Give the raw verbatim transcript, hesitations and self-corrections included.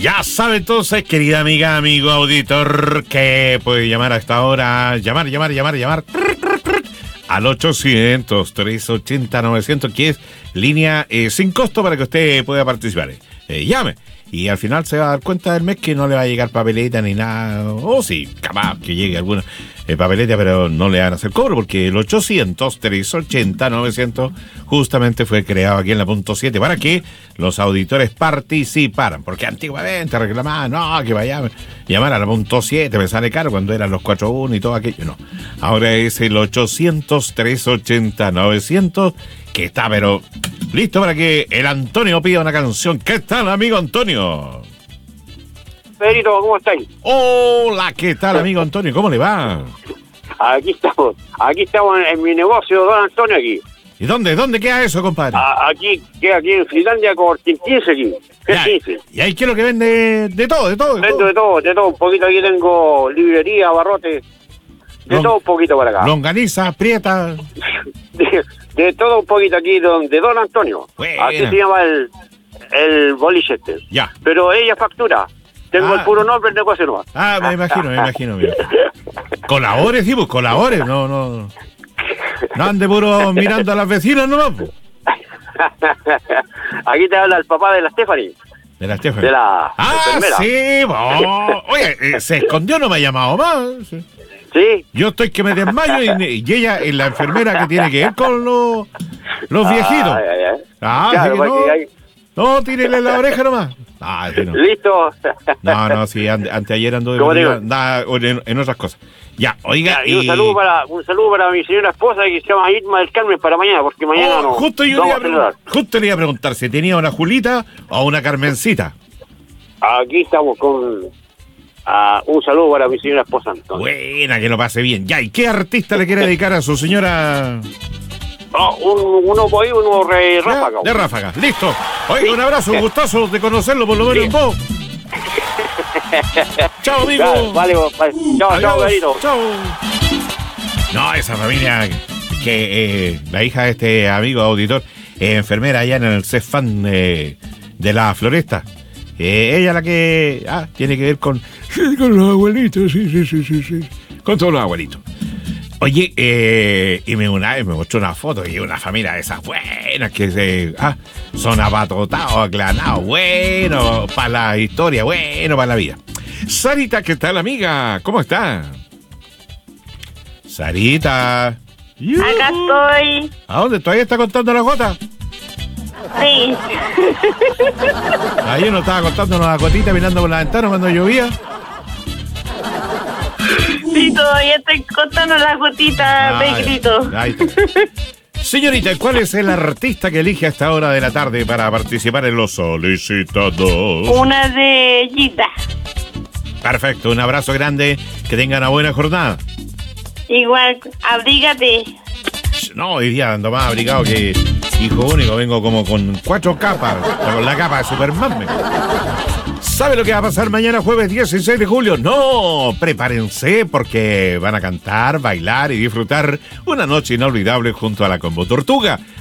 Ya sabe entonces, querida amiga, amigo, auditor, que puede llamar a esta hora, llamar, llamar, llamar, llamar, al ochocientos, trescientos ochenta, novecientos, que es línea eh, sin costo para que usted pueda participar. Eh, llame. Y al final se va a dar cuenta del mes que no le va a llegar papeleta ni nada. O sí, capaz que llegue alguna eh, papeleta, pero no le van a hacer cobro porque el ochocientos, trescientos ochenta, novecientos justamente fue creado aquí en la punto siete para que los auditores participaran. Porque antiguamente reclamaban, no, que vaya a llamar a la punto siete, me sale caro cuando eran los cuatro uno y todo aquello. No, ahora es el ochocientos, trescientos ochenta, novecientos, que está, pero listo para que el Antonio pida una canción. ¿Qué tal, amigo Antonio? Pedrito, ¿cómo estáis? Hola, ¿qué tal, amigo Antonio? ¿Cómo le va? Aquí estamos, aquí estamos en, en mi negocio, don Antonio, aquí. ¿Y dónde? ¿Dónde queda eso, compadre? A, aquí, queda aquí en Finlandia, con quince aquí. Ya, quince. y ahí quiero que vende de todo, de todo. De Vendo todo. de todo, de todo, un poquito. Aquí tengo librería, barrote, de Long- todo un poquito para acá. Longaniza, prieta. De, de todo un poquito aquí, don, de don Antonio. Buena. Así se llama el, el boliche este. Ya. Pero ella factura. Tengo Ah. el puro nombre, el negocio no. Ah, me imagino, me imagino. Mira. Colabore, sí, pues, colabore. No, no. No ande puro mirando a las vecinas nomás, pues. Aquí te habla el papá de la Stephanie, De la Stephanie. de la Ah, enfermera. sí, po. Oye, eh, se escondió, no me ha llamado más. Sí. Sí. Yo estoy que me desmayo y, y ella es la enfermera que tiene que ver con los, los viejitos. Ay, ay, ay. Ah, Claro, así que porque no, hay- no, tírele la oreja nomás. Ah, sí, no. Listo. No, no, sí, ante, anteayer anduve ¿Cómo metido, digo? andaba en, en otras cosas. Ya, oiga, Y un saludo para un saludo para mi señora esposa que se llama Irma del Carmen para mañana, porque mañana Oh, no. justo yo le iba vamos a a celebrar. preguntar, justo le iba a preguntar si tenía una Julita o una Carmencita. Aquí estamos con ah, un saludo para mi señora esposa. Entonces. Buena, que lo pase bien. Ya, ¿y qué artista le quiere dedicar a su señora? Oh, un, uno por ahí, uno re Ya, ráfaga. de ráfaga. Listo. Oiga, un abrazo, un gustazo de conocerlo por lo menos Sí. en voz. Chao, amigo. Ya, vale, vale. Chao, chao, Adiós, Pedrito. chao. No, esa familia que eh, la hija de este amigo auditor es enfermera allá en el CEFAN eh, de la Floresta. Eh, ella la que ah, tiene que ver con, sí, con los abuelitos, sí, sí, sí, sí, sí. Con todos los abuelitos. Oye, eh, y me, una vez me mostró una foto y una familia de esas buenas que se, ah, son apatotados, aclanados, bueno, para la historia, bueno, para la vida. Sarita, ¿qué tal, amiga? ¿Cómo está? Sarita. Acá estoy. ¿A dónde? ¿Todavía está contando las gotas? Sí. Ayer no estaba contando las gotitas mirando por la ventana cuando llovía. Sí, todavía estoy contando las gotitas Ah, de grito. ya, ahí está. Señorita, ¿cuál es el artista que elige a esta hora de la tarde para participar en los solicitados? Una de Gita. Perfecto, un abrazo grande, que tengan una buena jornada. Igual, abrígate. No, hoy día ando más abrigado que hijo único, vengo como con cuatro capas, con la capa de Superman. me- ¿Sabe lo que va a pasar mañana jueves dieciséis de julio? No, prepárense porque van a cantar, bailar y disfrutar una noche inolvidable junto a la Combo Tortuga.